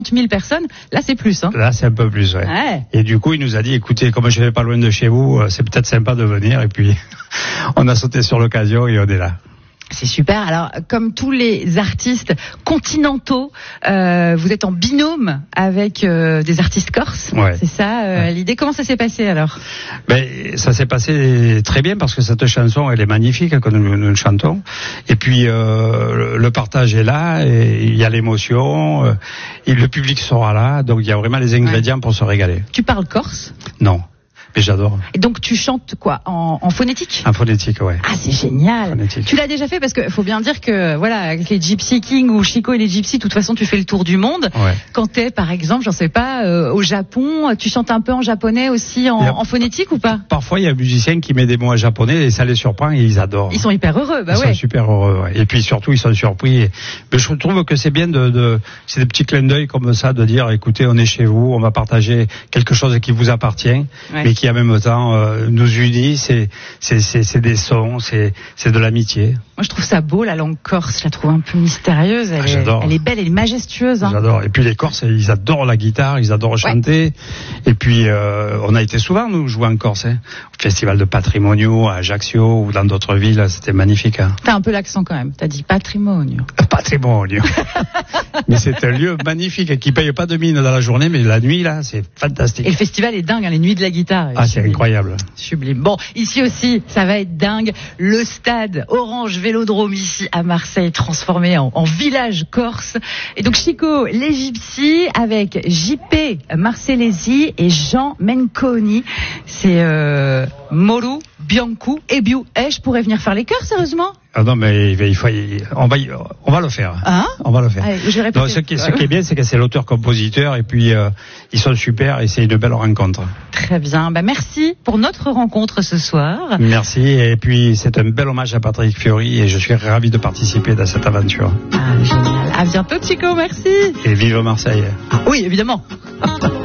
000 personnes, là c'est plus. Hein. Là c'est un peu plus, ouais. Et du coup il nous a dit, écoutez, comme je vais pas loin de chez vous, c'est peut-être sympa de venir. Et puis on a sauté sur l'occasion et on est là. C'est super. Alors, comme tous les artistes continentaux, vous êtes en binôme avec des artistes corses. Ouais. C'est ça l'idée. Comment ça s'est passé alors ? Ça s'est passé très bien parce que cette chanson, elle est magnifique que nous chantons. Et puis le partage est là, et il y a l'émotion, et le public sera là. Donc il y a vraiment les ingrédients pour se régaler. Tu parles corse ? Non. Mais j'adore. Et donc tu chantes quoi, en phonétique ? En phonétique, ouais. Ah, c'est génial. Phonétique. Tu l'as déjà fait parce que faut bien dire que voilà, avec les Gypsy Kings ou Chico et les Gypsy, de toute façon tu fais le tour du monde. Ouais. Quand t'es par exemple, j'en sais pas, au Japon, tu chantes un peu en japonais aussi en phonétique ou pas ? Parfois il y a un musicien qui met des mots en japonais et ça les surprend et ils adorent. Ils sont hyper heureux, Ils sont super heureux, ouais. Et puis surtout ils sont surpris. Mais je trouve que c'est bien c'est des petits clins d'œil comme ça de dire, écoutez, on est chez vous, on va partager quelque chose qui vous appartient, mais qui en même temps nous unit, c'est des sons, c'est de l'amitié. Moi je trouve ça beau, la langue corse, je la trouve un peu mystérieuse, elle est belle, elle est majestueuse. Hein. J'adore. Et puis les Corses, ils adorent la guitare, ils adorent chanter. Et puis on a été souvent nous jouer en Corse, au festival de Patrimonio à Ajaccio ou dans d'autres villes, c'était magnifique. Hein. T'as un peu l'accent quand même, t'as dit Patrimonio. Patrimonio. Mais c'est un lieu magnifique qui paye pas de mine dans la journée, mais la nuit là, c'est fantastique. Et le festival est dingue, hein, les nuits de la guitare. Ah, c'est incroyable. Sublime. Bon, ici aussi, ça va être dingue. Le stade Orange Vélodrome ici à Marseille, transformé en village corse. Et donc Chico, les Gypsy avec JP Marcellesi et Jean Menconi. C'est Moru, Biancu et Biu. Je pourrais venir faire les chœurs, sérieusement ? Ah non, mais on va le faire. Hein ? On va le faire. Allez, je répète. Non, ce qui est bien, c'est que c'est l'auteur-compositeur et puis ils sont super et c'est une belle rencontre. Très bien. Merci pour notre rencontre ce soir. Merci. Et puis c'est un bel hommage à Patrick Fiori et je suis ravi de participer dans cette aventure. Ah, génial. À bientôt, Chico. Merci. Et vive Marseille. Oui, évidemment.